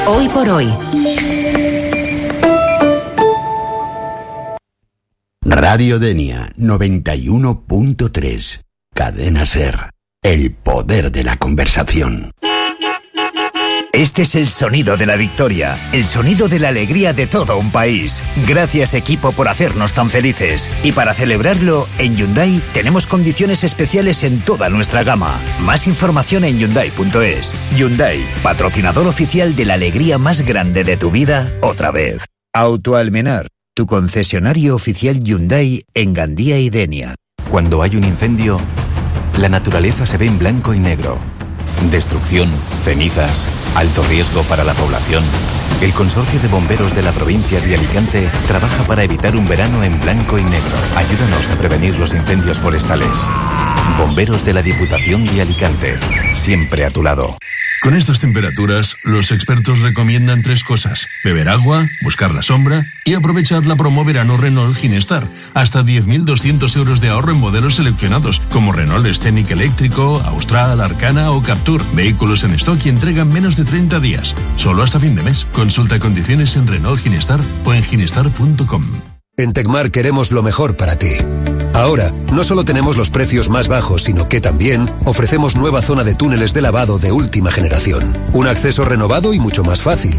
Hoy por hoy. Radio Denia 91.3. Cadena SER. El poder de la conversación. Este es el sonido de la victoria, el sonido de la alegría de todo un país. Gracias, equipo, por hacernos tan felices. Y para celebrarlo, en Hyundai tenemos condiciones especiales en toda nuestra gama. Más información en Hyundai.es. Hyundai, patrocinador oficial de la alegría más grande de tu vida, otra vez. Auto Almenar, tu concesionario oficial Hyundai en Gandía y Denia. Cuando hay un incendio, la naturaleza se ve en blanco y negro. Destrucción, cenizas, alto riesgo para la población. El Consorcio de Bomberos de la provincia de Alicante trabaja para evitar un verano en blanco y negro. Ayúdanos a prevenir los incendios forestales. Bomberos de la Diputación de Alicante, siempre a tu lado. Con estas temperaturas, los expertos recomiendan 3 cosas: beber agua, buscar la sombra y aprovechar la promo verano Renault Ginestar. Hasta 10.200 euros de ahorro en modelos seleccionados, como Renault Scenic eléctrico, Austral, Arcana o Captur. Vehículos en stock y entrega en menos de 30 días. Solo hasta fin de mes. Consulta condiciones en Renault Ginestar o en ginestar.com. En Tecmar queremos lo mejor para ti. Ahora, no solo tenemos los precios más bajos, sino que también ofrecemos nueva zona de túneles de lavado de última generación. Un acceso renovado y mucho más fácil.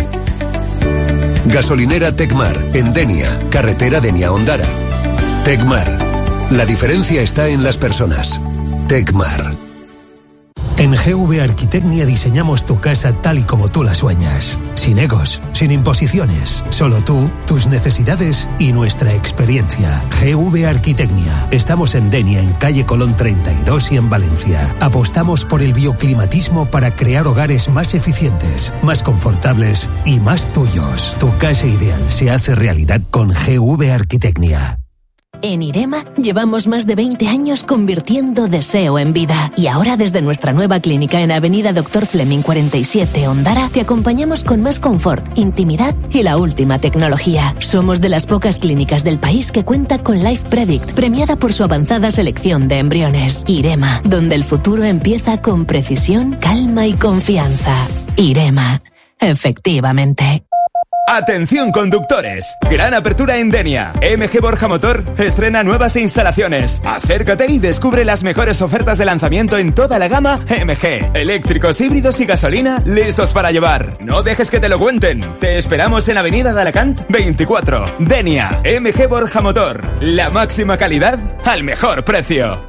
Gasolinera Tecmar, en Denia, carretera Denia-Ondara. Tecmar. La diferencia está en las personas. Tecmar. En GV Arquitecnia diseñamos tu casa tal y como tú la sueñas. Sin egos, sin imposiciones. Solo tú, tus necesidades y nuestra experiencia. GV Arquitecnia. Estamos en Denia, en calle Colón 32 y en Valencia. Apostamos por el bioclimatismo para crear hogares más eficientes, más confortables y más tuyos. Tu casa ideal se hace realidad con GV Arquitecnia. En IREMA llevamos más de 20 años convirtiendo deseo en vida. Y ahora desde nuestra nueva clínica en Avenida Dr. Fleming 47, Ondara, te acompañamos con más confort, intimidad y la última tecnología. Somos de las pocas clínicas del país que cuenta con Life Predict, premiada por su avanzada selección de embriones. IREMA, donde el futuro empieza con precisión, calma y confianza. IREMA, efectivamente. Atención conductores, gran apertura en Denia. MG Borja Motor estrena nuevas instalaciones. Acércate y descubre las mejores ofertas de lanzamiento en toda la gama MG. Eléctricos, híbridos y gasolina listos para llevar. No dejes que te lo cuenten. Te esperamos en Avenida de Alacant 24. Denia, MG Borja Motor. La máxima calidad al mejor precio.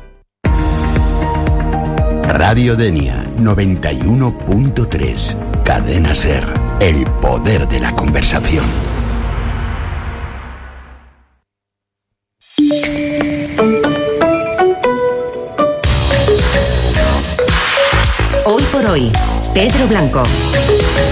Radio Denia 91.3. Cadena SER. El poder de la conversación. Hoy por hoy, Pedro Blanco.